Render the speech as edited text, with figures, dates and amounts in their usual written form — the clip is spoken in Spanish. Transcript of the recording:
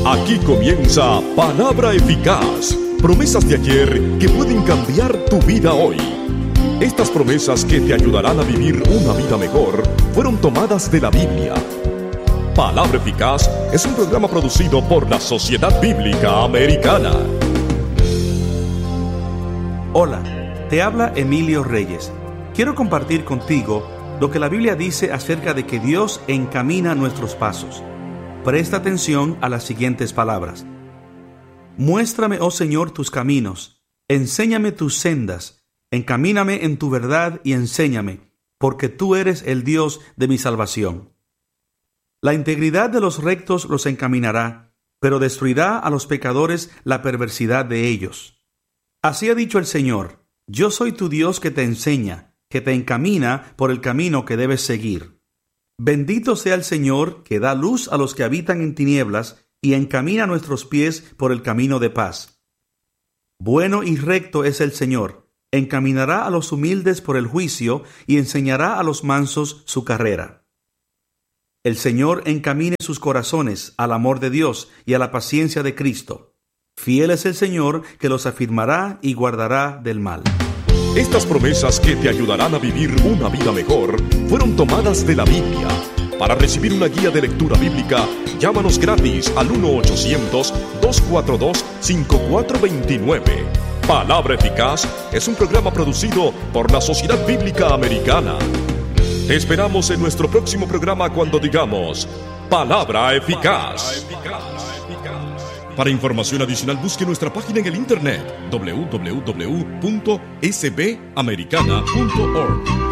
Aquí comienza Palabra Eficaz. Promesas de ayer que pueden cambiar tu vida hoy. Estas promesas que te ayudarán a vivir una vida mejor fueron tomadas de la Biblia. Palabra Eficaz es un programa producido por la Sociedad Bíblica Americana. Hola, te habla Emilio Reyes. Quiero compartir contigo lo que la Biblia dice acerca de que Dios encamina nuestros pasos. Presta atención a las siguientes palabras. Muéstrame, oh Señor, tus caminos, enséñame tus sendas, encamíname en tu verdad y enséñame, porque tú eres el Dios de mi salvación. La integridad de los rectos los encaminará, pero destruirá a los pecadores la perversidad de ellos. Así ha dicho el Señor: yo soy tu Dios que te enseña, que te encamina por el camino que debes seguir. Bendito sea el Señor, que da luz a los que habitan en tinieblas y encamina nuestros pies por el camino de paz. Bueno y recto es el Señor, encaminará a los humildes por el juicio y enseñará a los mansos su carrera. El Señor encamine sus corazones al amor de Dios y a la paciencia de Cristo. Fiel es el Señor, que los afirmará y guardará del mal. Estas promesas que te ayudarán a vivir una vida mejor fueron tomadas de la Biblia. Para recibir una guía de lectura bíblica, llámanos gratis al 1-800-242-5429. Palabra Eficaz es un programa producido por la Sociedad Bíblica Americana. Te esperamos en nuestro próximo programa cuando digamos Palabra Eficaz. Para información adicional, busque nuestra página en el internet www.sbamericana.org.